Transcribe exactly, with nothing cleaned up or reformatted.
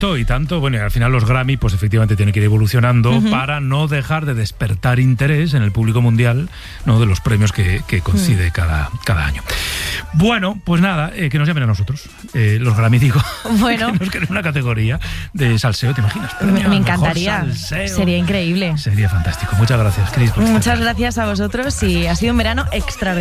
Y tanto, bueno, y al final los Grammy pues efectivamente tienen que ir evolucionando uh-huh. para no dejar de despertar interés en el público mundial, ¿no?, de los premios que, que concede uh-huh. cada, cada año. Bueno, pues nada, eh, que nos llamen a nosotros, eh, los Grammy, digo, bueno. que nos creen una categoría de salseo, ¿te imaginas? Me, me encantaría, sería increíble. Sería fantástico. Muchas gracias, Cris. Muchas gracias a vosotros y ha sido un verano extraordinario.